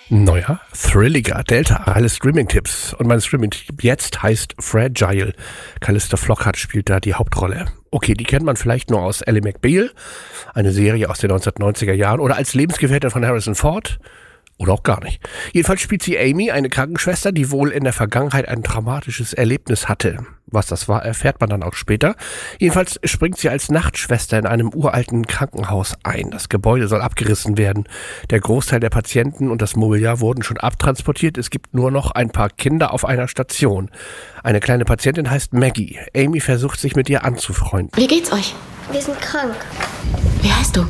Neuer, thrilliger Delta, alle Streaming-Tipps. Und mein Streaming-Tipp jetzt heißt Fragile. Calista Flockhart spielt da die Hauptrolle. Okay, die kennt man vielleicht nur aus Ally McBeal, eine Serie aus den 1990er Jahren, oder als Lebensgefährtin von Harrison Ford. Oder auch gar nicht. Jedenfalls spielt sie Amy, eine Krankenschwester, die wohl in der Vergangenheit ein traumatisches Erlebnis hatte. Was das war, erfährt man dann auch später. Jedenfalls springt sie als Nachtschwester in einem uralten Krankenhaus ein. Das Gebäude soll abgerissen werden. Der Großteil der Patienten und das Mobiliar wurden schon abtransportiert. Es gibt nur noch ein paar Kinder auf einer Station. Eine kleine Patientin heißt Maggie. Amy versucht sich mit ihr anzufreunden. Wie geht's euch? Wir sind krank. Wie heißt du?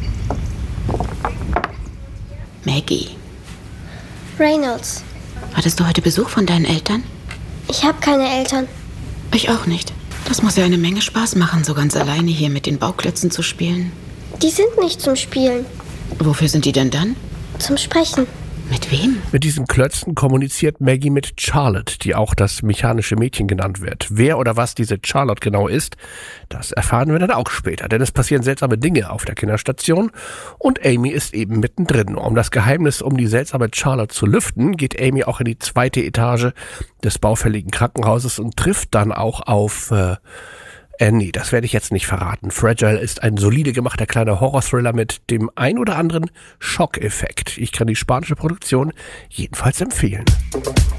Maggie. Reynolds. Hattest du heute Besuch von deinen Eltern? Ich habe keine Eltern. Ich auch nicht. Das muss ja eine Menge Spaß machen, so ganz alleine hier mit den Bauklötzen zu spielen. Die sind nicht zum Spielen. Wofür sind die denn dann? Zum Sprechen. Mit wem? Mit diesen Klötzen kommuniziert Maggie mit Charlotte, die auch das mechanische Mädchen genannt wird. Wer oder was diese Charlotte genau ist, das erfahren wir dann auch später, denn es passieren seltsame Dinge auf der Kinderstation und Amy ist eben mittendrin. Um das Geheimnis um die seltsame Charlotte zu lüften, geht Amy auch in die 2. Etage des baufälligen Krankenhauses und trifft dann auch auf... Nee, das werde ich jetzt nicht verraten. Fragile ist ein solide gemachter kleiner Horror-Thriller mit dem ein oder anderen Schockeffekt. Ich kann die spanische Produktion jedenfalls empfehlen.